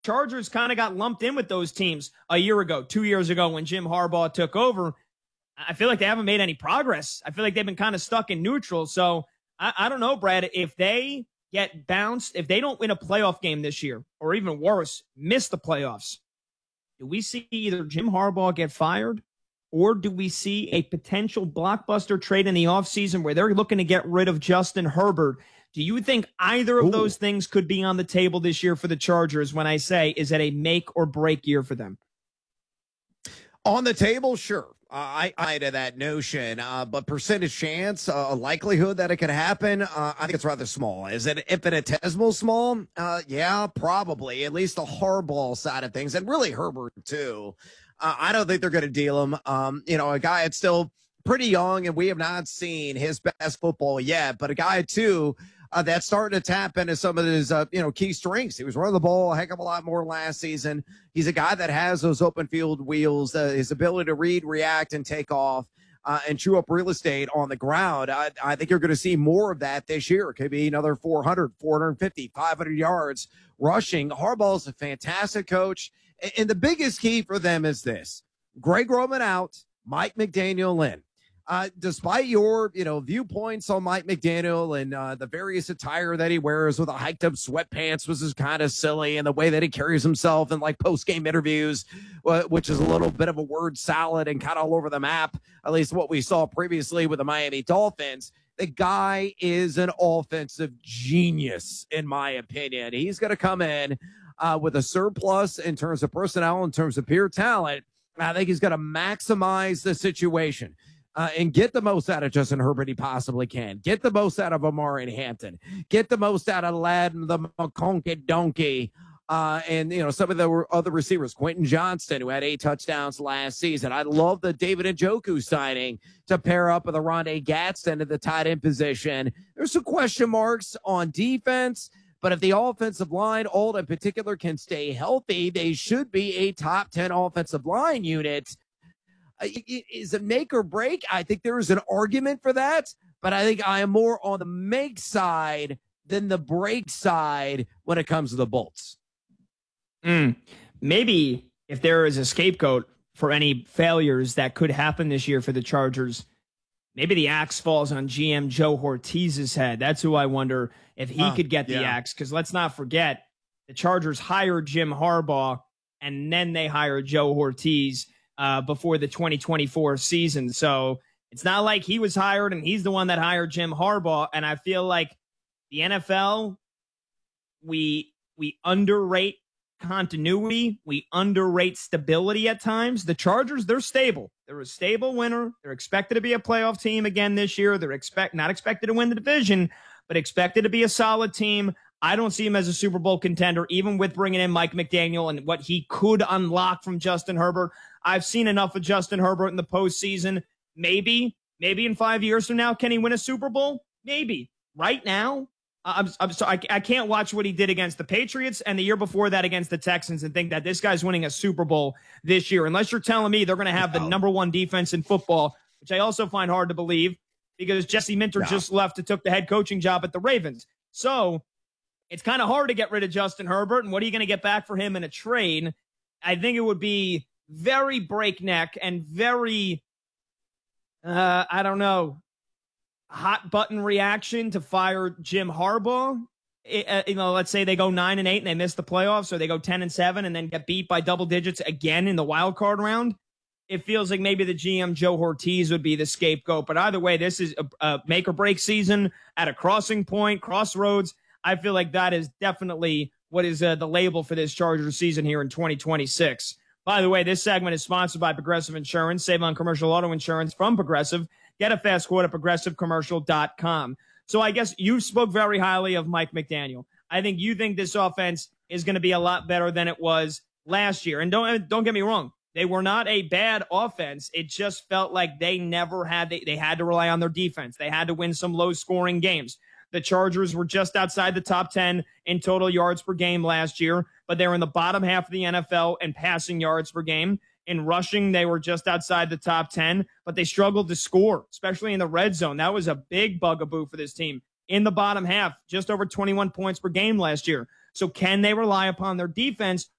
Chargers kind of got lumped in with those teams a year ago, 2 years ago when Jim Harbaugh took over. I feel like they haven't made any progress. I feel like they've been kind of stuck in neutral. So I don't know, Brad, if they get bounced, if they don't win a playoff game this year, or even worse, miss the playoffs, do we see either Jim Harbaugh get fired, or do we see a potential blockbuster trade in the offseason where they're looking to get rid of Justin Herbert? Do you think either of those things could be on the table this year for the Chargers when I say, is it a make or break year for them? On the table, sure. I to that notion, but percentage chance, likelihood that it could happen, I think it's rather small. Is it infinitesimal small? Yeah, probably. At least the Harbaugh side of things, and really Herbert too. I don't think they're going to deal him. A guy that's still pretty young, and we have not seen his best football yet, but a guy too that's starting to tap into some of his, key strengths. He was running the ball a heck of a lot more last season. He's a guy that has those open field wheels, his ability to read, react, and take off and chew up real estate on the ground. I think you're going to see more of that this year. It could be another 400, 450, 500 yards rushing. Harbaugh's a fantastic coach. And the biggest key for them is this: Greg Roman out, Mike McDaniel in. Despite your, viewpoints on Mike McDaniel and the various attire that he wears with the hiked up sweatpants, which is kind of silly, and the way that he carries himself in like post game interviews, which is a little bit of a word salad and kind of all over the map, at least what we saw previously with the Miami Dolphins. The guy is an offensive genius, in my opinion. He's going to come in with a surplus in terms of personnel, in terms of pure talent. I think he's going to maximize the situation. And get the most out of Justin Herbert he possibly can. Get the most out of Amari Hampton. Get the most out of Ladd the McConkey Donkey. And some of the other receivers, Quentin Johnston, who had 8 touchdowns last season. I love the David Njoku signing to pair up with Rondé Gadsden at the tight end position. There's some question marks on defense, but if the offensive line, all in particular, can stay healthy, they should be a top 10 offensive line unit. Is it make or break? I think there is an argument for that, but I think I am more on the make side than the break side when it comes to the Bolts. Maybe if there is a scapegoat for any failures that could happen this year for the Chargers, maybe the axe falls on GM Joe Ortiz's head. That's who I wonder if he could get the axe, because let's not forget, the Chargers hired Jim Harbaugh, and then they hired Joe Ortiz before the 2024 season. So it's not like he was hired and he's the one that hired Jim Harbaugh. And I feel like the NFL, we underrate continuity. We underrate stability at times. The Chargers, they're stable. They're a stable winner. They're expected to be a playoff team again this year. They're not expected to win the division, but expected to be a solid team. I don't see him as a Super Bowl contender, even with bringing in Mike McDaniel and what he could unlock from Justin Herbert. I've seen enough of Justin Herbert in the postseason. Maybe in 5 years from now, can he win a Super Bowl? Maybe. Right now, I'm sorry, I can't watch what he did against the Patriots and the year before that against the Texans and think that this guy's winning a Super Bowl this year, unless you're telling me they're going to have the number one defense in football, which I also find hard to believe because Jesse Minter just left and took the head coaching job at the Ravens. So it's kind of hard to get rid of Justin Herbert, and what are you going to get back for him in a trade? I think it would be very breakneck and very, hot button reaction to fire Jim Harbaugh. Let's say they go 9-8 and they miss the playoffs, or they go 10-7 and then get beat by double digits again in the wild card round. It feels like maybe the GM Joe Ortiz would be the scapegoat. But either way, this is a make or break season at a crossroads. I feel like that is definitely what is the label for this Chargers season here in 2026. By the way, this segment is sponsored by Progressive Insurance. Save on commercial auto insurance from Progressive. Get a fast quote at progressivecommercial.com. So I guess you spoke very highly of Mike McDaniel. I think you think this offense is going to be a lot better than it was last year. And don't get me wrong. They were not a bad offense. It just felt like they never had, they had to rely on their defense. They had to win some low scoring games. The Chargers were just outside the top 10 in total yards per game last year, but they were in the bottom half of the NFL in passing yards per game. In rushing, they were just outside the top 10, but they struggled to score, especially in the red zone. That was a big bugaboo for this team. In the bottom half, just over 21 points per game last year. So can they rely upon their defense,